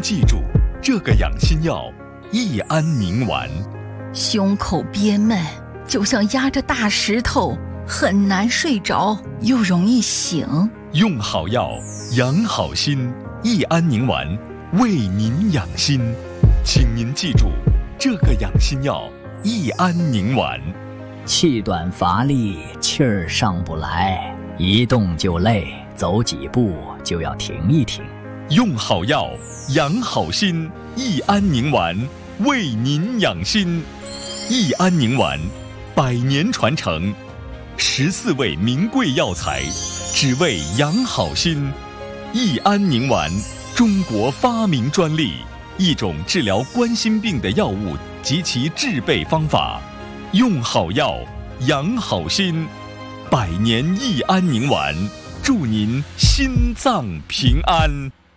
记住这个养心药益安宁丸。 胸口憋闷，就像压着大石头，很难睡着，又容易醒。 用好药，养好心，益安宁丸为您养心。请您记住这个养心药益安宁丸。 气短乏力，气儿上不来，一动就累，走几步就要停一停。 用好药，养好心，益安宁丸为您养心。益安宁丸100年传承，14味名贵药材，只为养好心。益安宁丸，中国发明专利，一种治疗冠心病的药物及其制备方法。用好药，养好心，100年益安宁丸，祝您心脏平安。